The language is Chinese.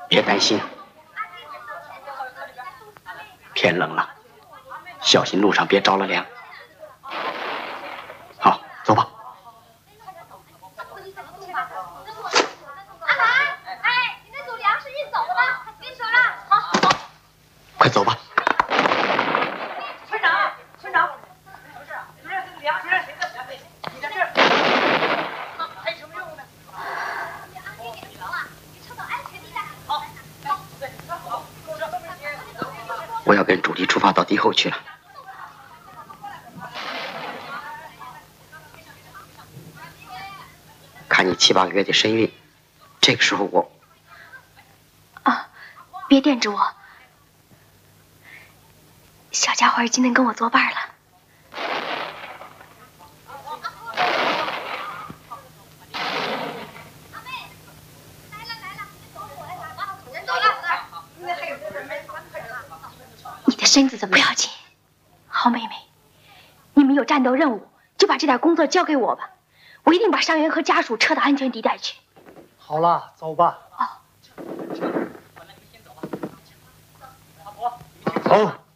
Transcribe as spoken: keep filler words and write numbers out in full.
别担心，天冷了，小心路上别着了凉。好，走吧。 阿兰，哎，你那组粮食运走了吗？运走了。好，好， 快走吧。 村长，村长，什么事啊？主任，这个粮食谁的？你在这儿。还有什么任务呢？ 安全点头啊，你撤到安全地带。 好，好，对，好， 我要跟主力出发到敌后去了。看你七八个月的身孕，这个时候我…… 啊，别惦着我，小家伙今天跟我作伴了。你的身子怎么不要紧？好妹妹，你们有战斗任务，就把这点工作交给我吧。我一定把伤员和家属撤到安全地带去。 好了，走吧。 哦。 走。